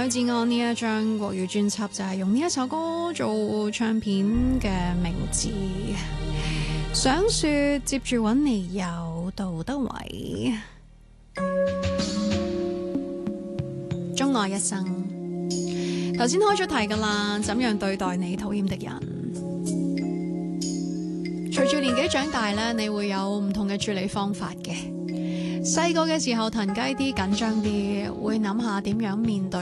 許志安呢一張國語專輯就係用呢一首歌做唱片嘅名字。想說接住揾你有杜德偉，鍾愛一生。頭先開咗題噶啦，怎樣對待你討厭的人？隨住年紀長大咧，你會有唔同嘅處理方法嘅。細個嘅時候騰雞啲、緊張啲，會諗下點樣面對